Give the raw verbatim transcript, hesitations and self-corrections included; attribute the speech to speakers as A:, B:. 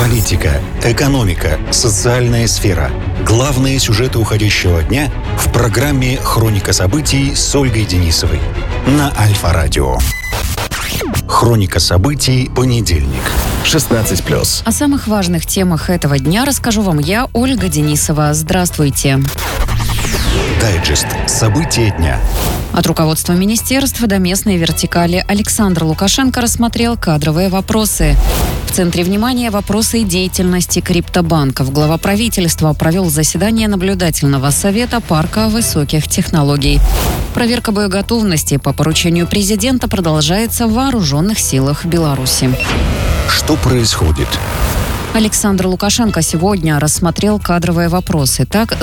A: Политика, экономика, социальная сфера. Главные сюжеты уходящего дня в программе «Хроника событий» с Ольгой Денисовой на Альфа-радио. Хроника событий, понедельник. шестнадцать плюс.
B: О самых важных темах этого дня расскажу вам я, Ольга Денисова. Здравствуйте.
A: Дайджест. События дня.
B: От руководства министерства до местной вертикали Александр Лукашенко рассмотрел кадровые вопросы. В центре внимания вопросы деятельности криптобанков. Глава правительства провел заседание наблюдательного совета парка высоких технологий. Проверка боеготовности по поручению президента продолжается в вооруженных силах Беларуси.
A: Что происходит?
B: Александр Лукашенко сегодня рассмотрел кадровые вопросы. Так,